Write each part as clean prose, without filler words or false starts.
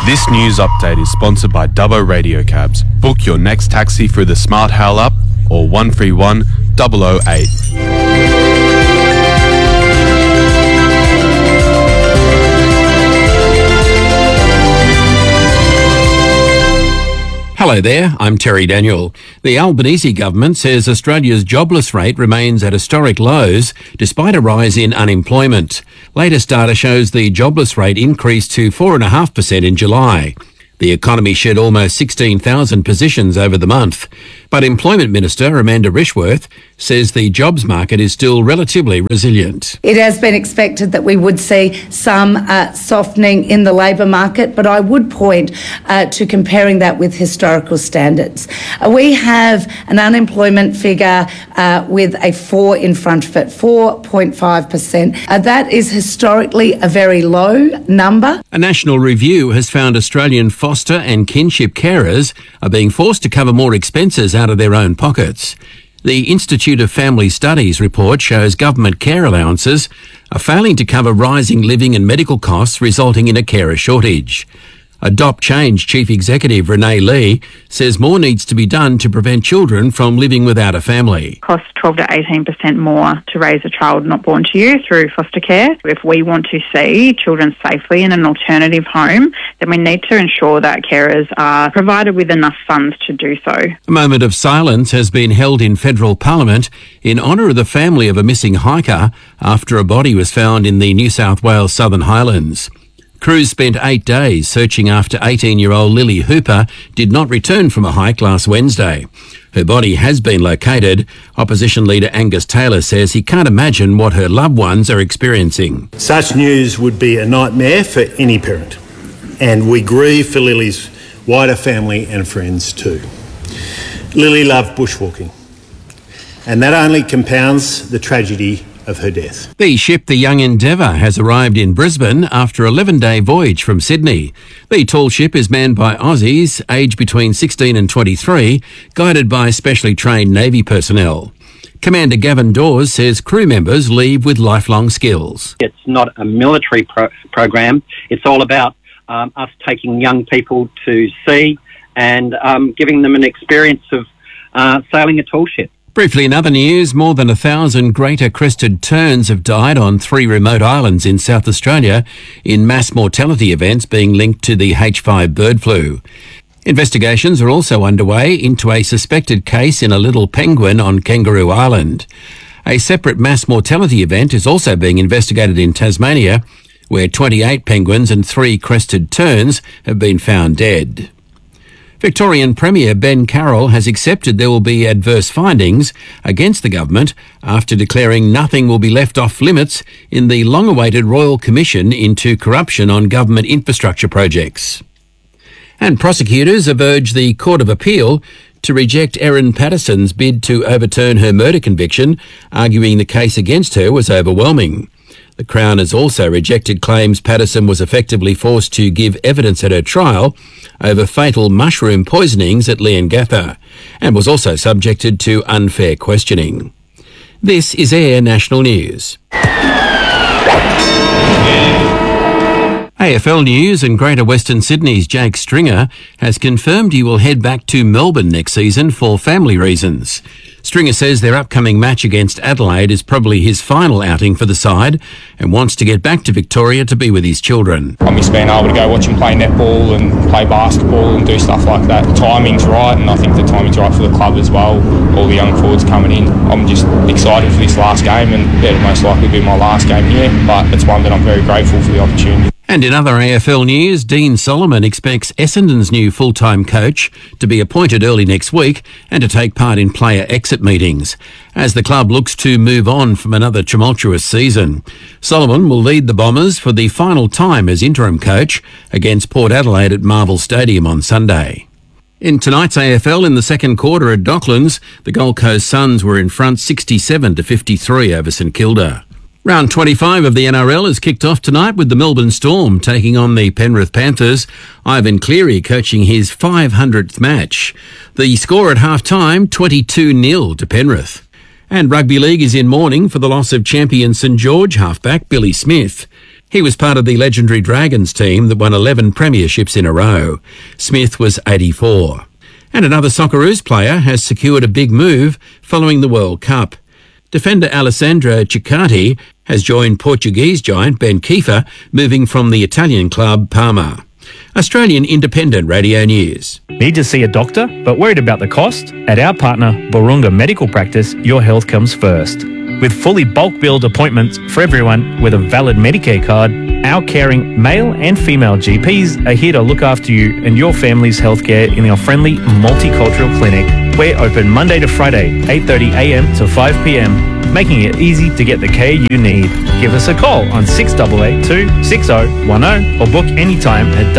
This news update is sponsored by Dubbo Radio Cabs. Book your next taxi through the Smart Hail app or 131 008. Hello there, I'm Terry Daniel. The Albanese government says Australia's jobless rate remains at historic lows despite a rise in unemployment. Latest data shows the jobless rate increased to 4.5% in July. The economy shed almost 16,000 positions over the month. But Employment Minister Amanda Rishworth says the jobs market is still relatively resilient. It has been expected that we would see some softening in the labour market, but I would point to comparing that with historical standards. We have an unemployment figure with a 4 in front of it, 4.5%. That is historically a very low number. A national review has found Australian foster and kinship carers are being forced to cover more expenses out of their own pockets. The Institute of Family Studies report shows government care allowances are failing to cover rising living and medical costs, resulting in a carer shortage. Adopt Change Chief Executive Renee Lee says more needs to be done to prevent children from living without a family. Costs 12 to 18% more to raise a child not born to you through foster care. If we want to see children safely in an alternative home, then we need to ensure that carers are provided with enough funds to do so. A moment of silence has been held in federal parliament in honour of the family of a missing hiker after a body was found in the New South Wales Southern Highlands. Crews spent 8 days searching after 18-year-old Lily Hooper did not return from a hike last Wednesday. Her body has been located. Opposition leader Angus Taylor says he can't imagine what her loved ones are experiencing. Such news would be a nightmare for any parent, and we grieve for Lily's wider family and friends too. Lily loved bushwalking, and that only compounds the tragedy of her death. The ship the Young Endeavour has arrived in Brisbane after an 11-day voyage from Sydney. The tall ship is manned by Aussies aged between 16 and 23, guided by specially trained Navy personnel. Commander Gavin Dawes says crew members leave with lifelong skills. It's not a military program. It's all about us taking young people to sea and giving them an experience of sailing a tall ship. Briefly in other news, more than 1,000 greater crested terns have died on 3 remote islands in South Australia in mass mortality events being linked to the H5 bird flu. Investigations are also underway into a suspected case in a little penguin on Kangaroo Island. A separate mass mortality event is also being investigated in Tasmania, where 28 penguins and 3 crested terns have been found dead. Victorian Premier Ben Carroll has accepted there will be adverse findings against the government after declaring nothing will be left off limits in the long-awaited Royal Commission into corruption on government infrastructure projects. And prosecutors have urged the Court of Appeal to reject Erin Patterson's bid to overturn her murder conviction, arguing the case against her was overwhelming. The Crown has also rejected claims Patterson was effectively forced to give evidence at her trial over fatal mushroom poisonings at Leongatha and was also subjected to unfair questioning. This is Air National News. AFL News and Greater Western Sydney's Jake Stringer has confirmed he will head back to Melbourne next season for family reasons. Stringer says their upcoming match against Adelaide is probably his final outing for the side and wants to get back to Victoria to be with his children. I miss being able to go watch him play netball and play basketball and do stuff like that. The timing's right, and I think the timing's right for the club as well. All the young forwards coming in. I'm just excited for this last game, and it'll most likely be my last game here, but it's one that I'm very grateful for the opportunity. And in other AFL news, Dean Solomon expects Essendon's new full-time coach to be appointed early next week and to take part in player exit meetings as the club looks to move on from another tumultuous season. Solomon will lead the Bombers for the final time as interim coach against Port Adelaide at Marvel Stadium on Sunday. In tonight's AFL, in the second quarter at Docklands, the Gold Coast Suns were in front 67-53 over St Kilda. Round 25 of the NRL is kicked off tonight with the Melbourne Storm taking on the Penrith Panthers. Ivan Cleary coaching his 500th match. The score at half-time, 22-0 to Penrith. And Rugby League is in mourning for the loss of champion St George halfback Billy Smith. He was part of the legendary Dragons team that won 11 premierships in a row. Smith was 84. And another Socceroos player has secured a big move following the World Cup. Defender Alessandro Ciccati has joined Portuguese giant Ben Kiefer, moving from the Italian club Parma. Australian Independent Radio News. Need to see a doctor, but worried about the cost? At our partner, Borunga Medical Practice, your health comes first. With fully bulk billed appointments for everyone with a valid Medicare card, our caring male and female GPs are here to look after you and your family's healthcare in our friendly multicultural clinic. We're open Monday to Friday, 8:30 a.m. to 5 p.m, making it easy to get the care you need. Give us a call on 6882 6010 or book anytime at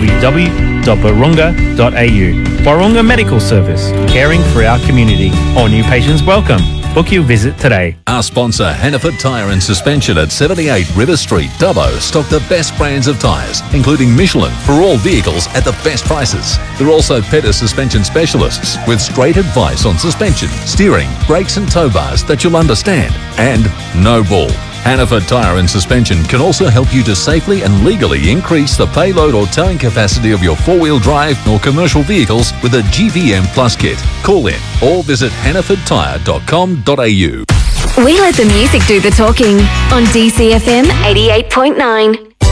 www.borunga.au. Borunga Medical Service, caring for our community. All new patients welcome. Book your visit today. Our sponsor, Hannaford Tyre and Suspension at 78 River Street, Dubbo, stock the best brands of tyres, including Michelin, for all vehicles at the best prices. They're also Petter suspension specialists with straight advice on suspension, steering, brakes and tow bars that you'll understand. And no bull. Hannaford Tyre and Suspension can also help you to safely and legally increase the payload or towing capacity of your four-wheel drive or commercial vehicles with a GVM Plus kit. Call in or visit hannafordtyre.com.au. We let the music do the talking on DCFM 88.9.